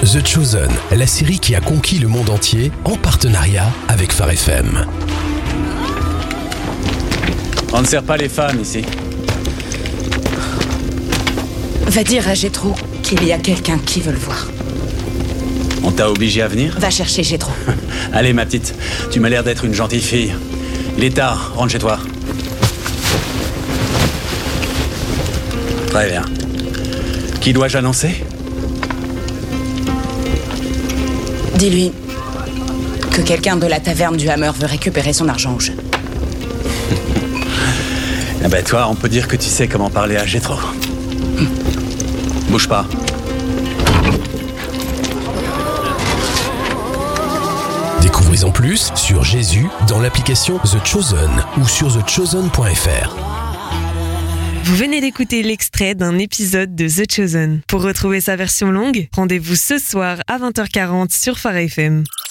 The Chosen, la série qui a conquis le monde entier en partenariat avec Phare FM. On ne sert pas les femmes ici. Va dire à Jétro qu'il y a quelqu'un qui veut le voir. On t'a obligé à venir ? Va chercher Jétro. Allez ma petite, tu m'as l'air d'être une gentille fille. Il est tard, rentre chez toi. Très bien. Qui dois-je annoncer ? Dis-lui que quelqu'un de la taverne du Hammer veut récupérer son argent au jeu. Eh ben toi, on peut dire que tu sais comment parler à Jétro. Bouge pas. Découvrez-en plus sur Jésus dans l'application The Chosen ou sur thechosen.fr. Vous venez d'écouter l'extrait d'un épisode de The Chosen. Pour retrouver sa version longue, rendez-vous ce soir à 20h40 sur Phare FM.